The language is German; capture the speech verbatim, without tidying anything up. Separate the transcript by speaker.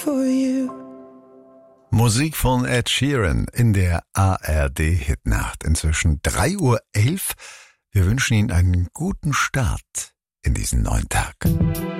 Speaker 1: for you.
Speaker 2: Musik von Ed Sheeran in der A R D-Hitnacht. Inzwischen drei Uhr elf. Wir wünschen Ihnen einen guten Start in diesen neuen Tag.